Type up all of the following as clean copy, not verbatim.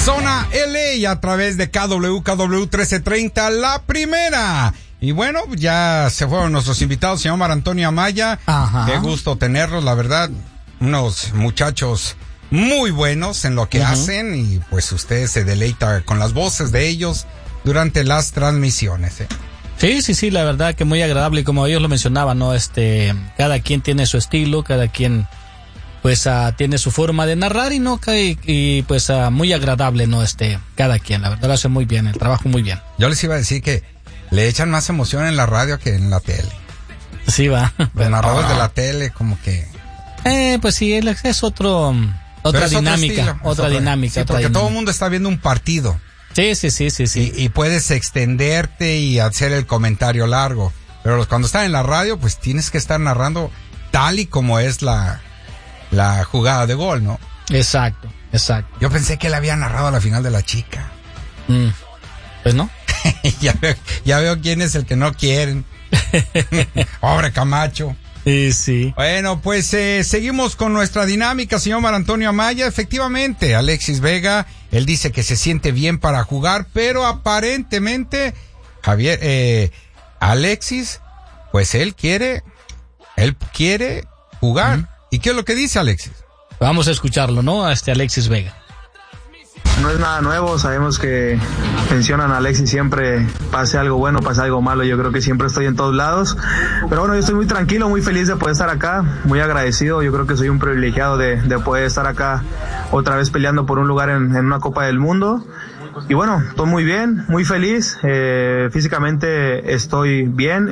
Zona LA a través de KWKW 1330, la primera. Y bueno, ya se fueron nuestros invitados, señor Omar Antonio Amaya. Ajá. Qué gusto tenerlos, la verdad, unos muchachos muy buenos en lo que hacen, y pues usted se deleita con las voces de ellos durante las transmisiones. Sí, la verdad que muy agradable, y como ellos lo mencionaban, ¿no? Cada quien tiene su estilo, cada quien pues tiene su forma de narrar, y no y pues muy agradable, ¿no? Cada quien, la verdad lo hace muy bien, el trabajo muy bien. Yo les iba a decir que le echan más emoción en la radio que en la tele. Sí, va. Los narradores de la tele como que... Pues sí, es otra dinámica, otra dinámica. Sí, porque todo el mundo está viendo un partido. Sí. Y puedes extenderte y hacer el comentario largo. Pero cuando están en la radio, pues tienes que estar narrando tal y como es la jugada de gol, ¿no? Exacto. Yo pensé que él había narrado la final de la chica. Pues no. ya veo quién es el que no quieren. Pobre Camacho. Sí. Bueno, pues seguimos con nuestra dinámica, señor Omar Antonio Amaya. Efectivamente, Alexis Vega, él dice que se siente bien para jugar, pero aparentemente, Alexis, pues él quiere jugar. ¿Y qué es lo que dice Alexis? Vamos a escucharlo, ¿no? Alexis Vega. No es nada nuevo, sabemos que mencionan a Alexis siempre, pase algo bueno, pase algo malo, yo creo que siempre estoy en todos lados, pero bueno, yo estoy muy tranquilo, muy feliz de poder estar acá, muy agradecido, yo creo que soy un privilegiado de poder estar acá otra vez peleando por un lugar en una Copa del Mundo. Y bueno, estoy muy bien, muy feliz, físicamente estoy bien,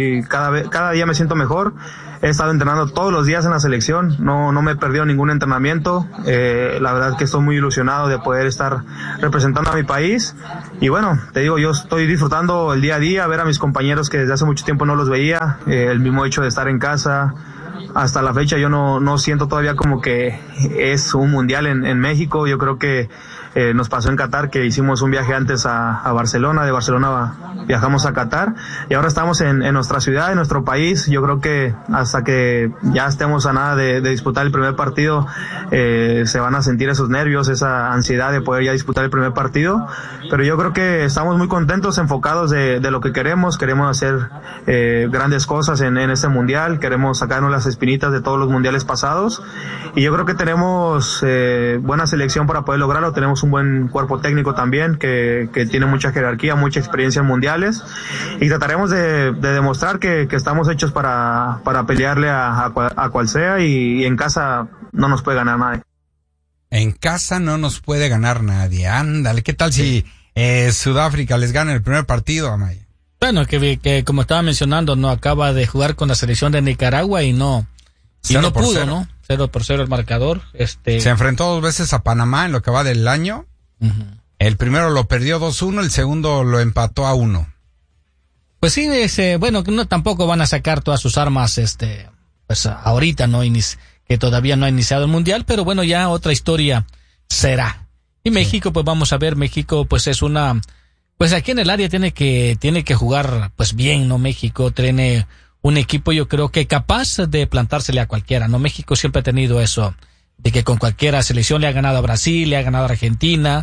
cada día me siento mejor, he estado entrenando todos los días en la selección, no me he perdido ningún entrenamiento, la verdad que estoy muy ilusionado de poder estar representando a mi país, y bueno, te digo, yo estoy disfrutando el día a día, ver a mis compañeros que desde hace mucho tiempo no los veía, el mismo hecho de estar en casa. Hasta la fecha yo no siento todavía como que es un mundial en México. Yo creo que nos pasó en Qatar, que hicimos un viaje antes a Barcelona, de Barcelona viajamos a Qatar, y ahora estamos en nuestra ciudad, en nuestro país. Yo creo que hasta que ya estemos a nada de disputar el primer partido, se van a sentir esos nervios, esa ansiedad de poder ya disputar el primer partido, pero yo creo que estamos muy contentos, enfocados de lo que queremos hacer grandes cosas en este mundial, queremos sacarnos las espinitas de todos los mundiales pasados, y yo creo que tenemos buena selección para poder lograrlo, tenemos un buen cuerpo técnico también que tiene mucha jerarquía, mucha experiencia en mundiales, y trataremos de demostrar que estamos hechos para pelearle a cual sea, y en casa no nos puede ganar nadie. En casa no nos puede ganar nadie. Ándale, ¿qué tal si Sudáfrica les gana el primer partido, Amaya? Bueno, que como estaba mencionando, no acaba de jugar con la selección de Nicaragua y no pudo, 0. ¿No? 0-0 el marcador. Se enfrentó 2 veces a Panamá en lo que va del año. El primero lo perdió 2-1, el segundo lo empató a 1. Pues sí, bueno, que no tampoco van a sacar todas sus armas, pues ahorita, ¿no? Que todavía no ha iniciado el mundial, pero bueno, ya otra historia será. Y México, pues vamos a ver, México, pues es pues aquí en el área tiene que jugar, pues bien, ¿no? México tiene un equipo, yo creo que capaz de plantársele a cualquiera, ¿no? México siempre ha tenido eso, de que con cualquiera selección le ha ganado a Brasil, le ha ganado a Argentina,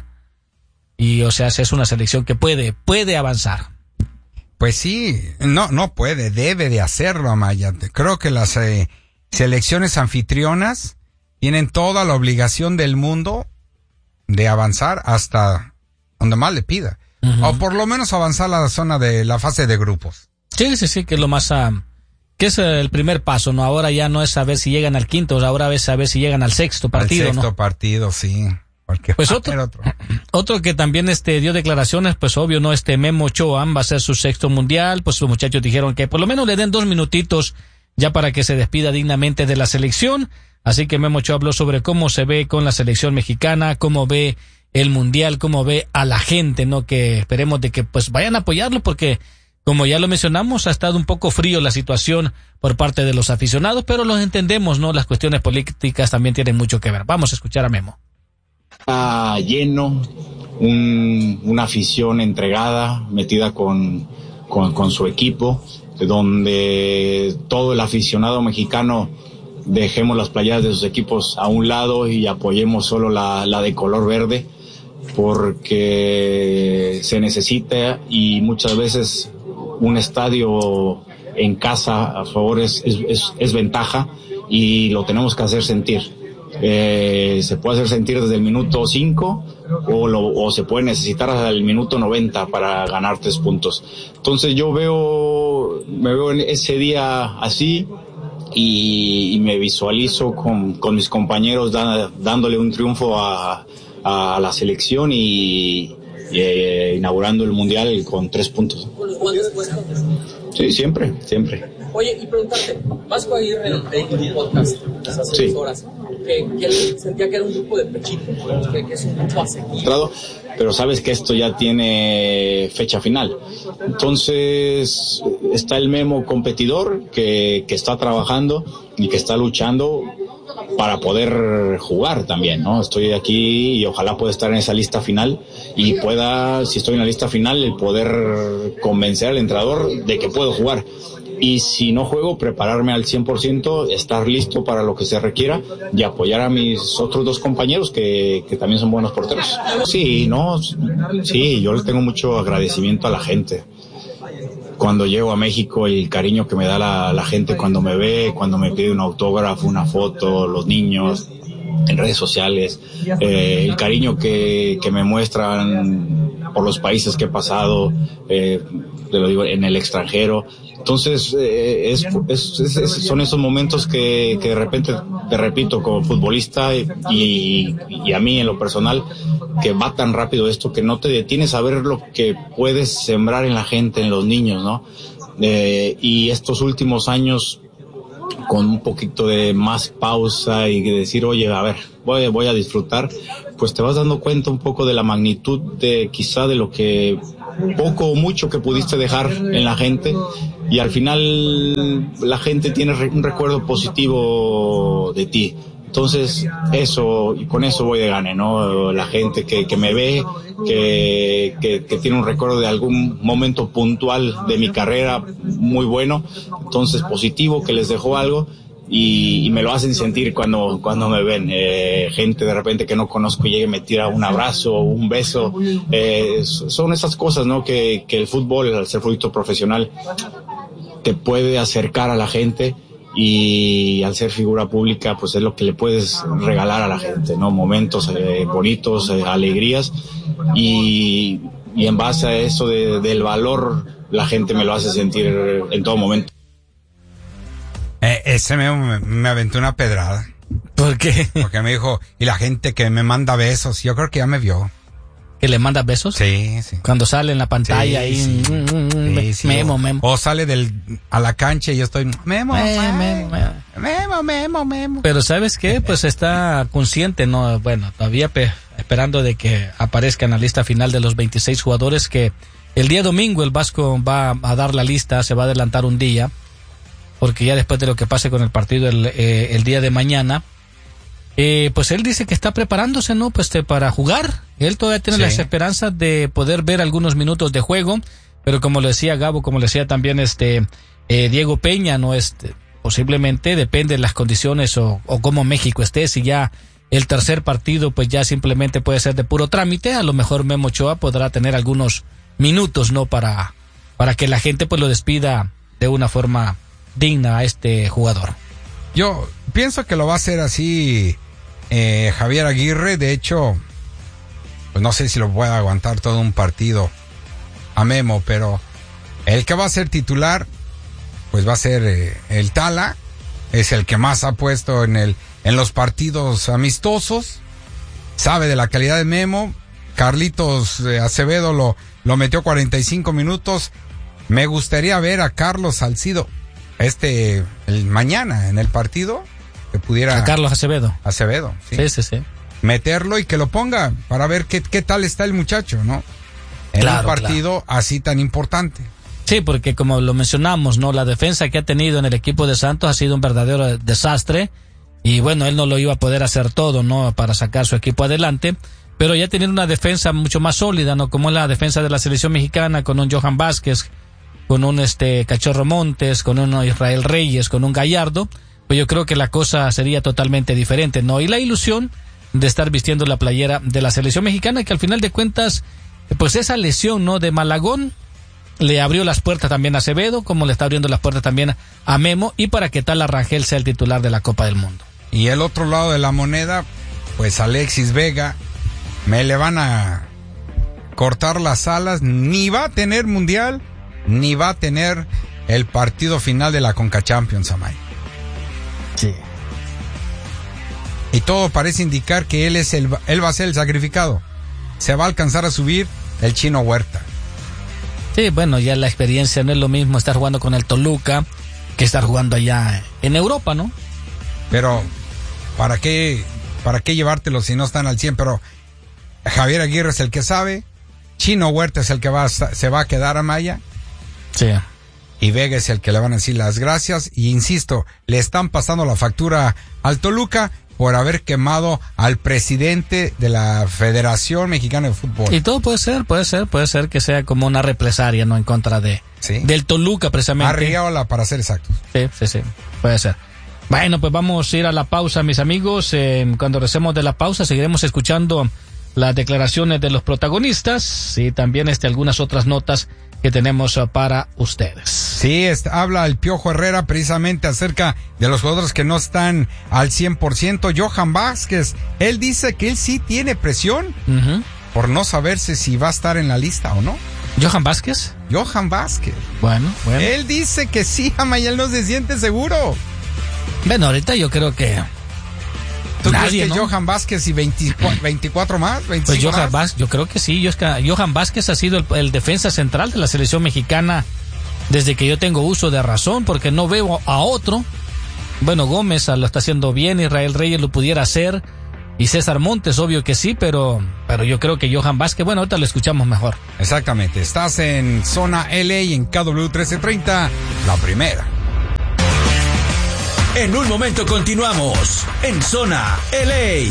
y o sea, es una selección que puede avanzar. Pues sí, no puede, debe de hacerlo, Amaya. Creo que las selecciones anfitrionas tienen toda la obligación del mundo de avanzar hasta donde más le pida. O por lo menos avanzar a la zona de la fase de grupos. Sí, que es lo más, que es el primer paso, ¿no? Ahora ya no es saber si llegan al quinto, ahora es saber si llegan al sexto partido, ¿no? Partido, sí. Porque pues otro que también dio declaraciones, pues obvio, ¿no? Memo Ochoa va a ser su 6º mundial, pues los muchachos dijeron que por lo menos le den 2 minutitos ya para que se despida dignamente de la selección. Así que Memo Ochoa habló sobre cómo se ve con la selección mexicana, cómo ve el mundial, cómo ve a la gente, ¿no? Que esperemos de que pues vayan a apoyarlo, porque como ya lo mencionamos, ha estado un poco frío la situación por parte de los aficionados, pero los entendemos, ¿no? Las cuestiones políticas también tienen mucho que ver. Vamos a escuchar a Memo. Está lleno, una afición entregada, metida con su equipo, donde todo el aficionado mexicano dejemos las playeras de sus equipos a un lado y apoyemos solo la de color verde, porque se necesita, y muchas veces un estadio en casa a favor es ventaja, y lo tenemos que hacer sentir. Se puede hacer sentir desde el minuto 5 o se puede necesitar hasta el minuto 90 para ganar 3 puntos. Entonces yo me veo en ese día así, y me visualizo con mis compañeros dándole un triunfo a la selección y inaugurando el Mundial con 3 puntos. Sí, siempre. Oye, y preguntarte, Vasco Aguirre en un podcast hace 2 horas, que él sentía que era un grupo de pechito, que es un grupo asequible. Pero sabes que esto ya tiene fecha final. Entonces está el Memo competidor que está trabajando y que está luchando para poder jugar también, ¿no? Estoy aquí y ojalá pueda estar en esa lista final y pueda, si estoy en la lista final, el poder convencer al entrenador de que puedo jugar. Y si no juego, prepararme al 100%, estar listo para lo que se requiera y apoyar a mis otros 2 compañeros que también son buenos porteros. Sí, yo le tengo mucho agradecimiento a la gente. Cuando llego a México, el cariño que me da la gente cuando me ve, cuando me pide un autógrafo, una foto, los niños, en redes sociales, el cariño que me muestran por los países que he pasado, te lo digo, en el extranjero. Entonces, son esos momentos que de repente, te repito, como futbolista y a mí en lo personal, que va tan rápido esto que no te detienes a ver lo que puedes sembrar en la gente, en los niños, ¿no? Y estos últimos años, con un poquito de más pausa y decir, oye, a ver, voy a disfrutar, pues te vas dando cuenta un poco de la magnitud de quizá de lo que poco o mucho que pudiste dejar en la gente, y al final la gente tiene un recuerdo positivo de ti. Entonces eso, y con eso voy de gane, ¿no? La gente que me ve, que tiene un recuerdo de algún momento puntual de mi carrera muy bueno, entonces positivo, que les dejó algo, y me lo hacen sentir cuando me ven. Gente de repente que no conozco llegue y me tira un abrazo, un beso. Son esas cosas, ¿no? Que el fútbol, al ser futbolista profesional, te puede acercar a la gente, y al ser figura pública, pues es lo que le puedes regalar a la gente, ¿no? Momentos bonitos, alegrías, y en base a eso del valor, la gente me lo hace sentir en todo momento. Ese me aventó una pedrada. ¿Por qué? Porque me dijo, y la gente que me manda besos, yo creo que ya me vio. ¿Que le manda besos? Sí. Cuando sale en la pantalla ahí, sí. Memo. O sale a la cancha y yo estoy, Memo. Pero ¿sabes qué? Pues está consciente, ¿no? Bueno, todavía esperando de que aparezca en la lista final de los 26 jugadores, que el día domingo el Vasco va a dar la lista, se va a adelantar un día, porque ya después de lo que pase con el partido el día de mañana, pues él dice que está preparándose, ¿no? Pues para jugar. Él todavía tiene las esperanzas de poder ver algunos minutos de juego, pero como le decía Gabo, como le decía también Diego Peña, ¿no? Posiblemente depende de las condiciones o cómo México esté. Si ya el tercer partido, pues ya simplemente puede ser de puro trámite, a lo mejor Memo Ochoa podrá tener algunos minutos, ¿no? Para que la gente pues lo despida de una forma digna a este jugador. Yo pienso que lo va a hacer así Javier Aguirre. De hecho, pues no sé si lo puede aguantar todo un partido a Memo, pero el que va a ser titular, pues va a ser el Tala. Es el que más ha puesto en los partidos amistosos. Sabe de la calidad de Memo. Carlitos Acevedo lo metió 45 minutos. Me gustaría ver a Carlos Salcido el mañana en el partido, que pudiera... A Carlos Acevedo, sí. Meterlo y que lo ponga para ver qué tal está el muchacho, ¿no? En un partido así tan importante. Sí, porque como lo mencionamos, ¿no? La defensa que ha tenido en el equipo de Santos ha sido un verdadero desastre, y bueno, él no lo iba a poder hacer todo, ¿no? Para sacar su equipo adelante, pero ya tiene una defensa mucho más sólida, ¿no? Como la defensa de la selección mexicana, con un Johan Vázquez, con un Cachorro Montes, con un Israel Reyes, con un Gallardo, pues yo creo que la cosa sería totalmente diferente, ¿no? Y la ilusión de estar vistiendo la playera de la selección mexicana, que al final de cuentas, pues esa lesión, ¿no?, de Malagón le abrió las puertas también a Acevedo, como le está abriendo las puertas también a Memo, y para que Tala Rangel sea el titular de la Copa del Mundo. Y el otro lado de la moneda, pues Alexis Vega, me le van a cortar las alas, ni va a tener mundial, ni va a tener el partido final de la Conca Champions, Amay. Sí. Y todo parece indicar que él va a ser el sacrificado. Se va a alcanzar a subir el Chino Huerta. Sí, bueno, ya la experiencia no es lo mismo estar jugando con el Toluca que estar jugando allá en Europa, ¿no? Pero, ¿para qué llevártelo si no están al 100? Pero Javier Aguirre es el que sabe, Chino Huerta es el que se va a quedar a Maya. Sí. Y Vega es el que le van a decir las gracias. Y insisto, le están pasando la factura al Toluca por haber quemado al presidente de la Federación Mexicana de Fútbol. Y todo puede ser que sea como una represalia, ¿no?, en contra del Toluca, precisamente. Arriola, para ser exactos. Sí, puede ser. Bueno, pues vamos a ir a la pausa, mis amigos. Cuando regresemos de la pausa seguiremos escuchando las declaraciones de los protagonistas y también algunas otras notas que tenemos para ustedes. Sí, habla el Piojo Herrera precisamente acerca de los jugadores que no están al 100%. Johan Vázquez, él dice que él sí tiene presión por no saberse si va a estar en la lista o no. ¿Johan Vázquez? Johan Vázquez. Bueno. Él dice que sí, Amaya, él no se siente seguro. Bueno, ahorita yo creo que ¿Tú nadie, crees que ¿no? Johan Vázquez y 24 más? 25 pues Johan más? Vázquez, yo creo que sí. Johan Vázquez ha sido el defensa central de la selección mexicana desde que yo tengo uso de razón, porque no veo a otro. Bueno, Gómez lo está haciendo bien, Israel Reyes lo pudiera hacer, y César Montes, obvio que sí, pero yo creo que Johan Vázquez, bueno, ahorita lo escuchamos mejor. Exactamente, estás en Zona LA en KW 1330, la primera. En un momento continuamos en Zona LA.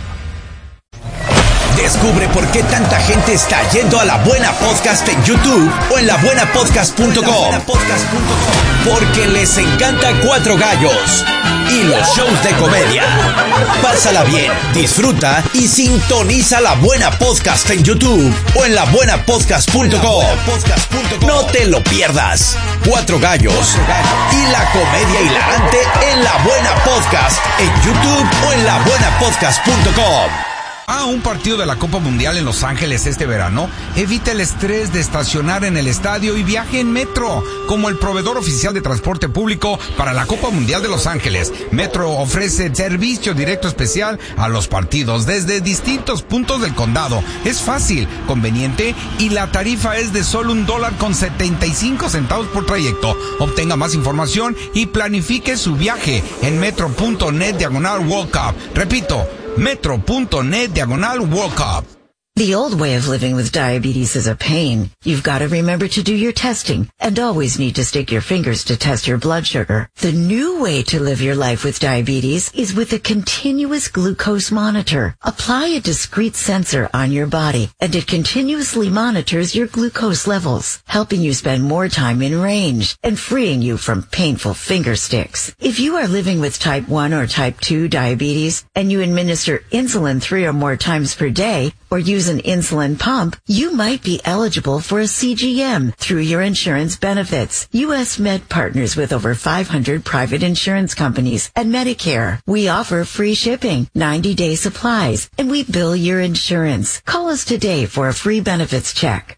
Descubre por qué tanta gente está yendo a La Buena Podcast en YouTube o en labuenapodcast.com. Porque les encanta Cuatro Gallos y los shows de comedia. Pásala bien, disfruta y sintoniza La Buena Podcast en YouTube o en labuenapodcast.com. No te lo pierdas. Cuatro Gallos y la comedia hilarante en La Buena Podcast en YouTube o en labuenapodcast.com. A un partido de la Copa Mundial en Los Ángeles este verano, evita el estrés de estacionar en el estadio y viaje en Metro. Como el proveedor oficial de transporte público para la Copa Mundial de Los Ángeles, Metro ofrece servicio directo especial a los partidos desde distintos puntos del condado. Es fácil, conveniente y la tarifa es de solo $1.75 por trayecto. Obtenga más información y planifique su viaje en metro.net/World Cup. Repito, metro.net/World Cup. The old way of living with diabetes is a pain. You've got to remember to do your testing and always need to stick your fingers to test your blood sugar. The new way to live your life with diabetes is with a continuous glucose monitor. Apply a discrete sensor on your body and it continuously monitors your glucose levels, helping you spend more time in range and freeing you from painful finger sticks. If you are living with type 1 or type 2 diabetes and you administer insulin 3 or more times per day or use an insulin pump, you might be eligible for a CGM through your insurance benefits. U.S. Med partners with over 500 private insurance companies and Medicare. We offer free shipping, 90-day supplies, and we bill your insurance. Call us today for a free benefits check.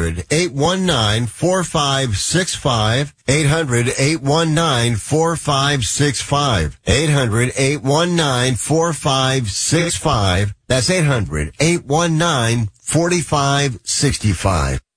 800-819-4565. 800-819-4565. 800-819-4565. That's 800-819-4565.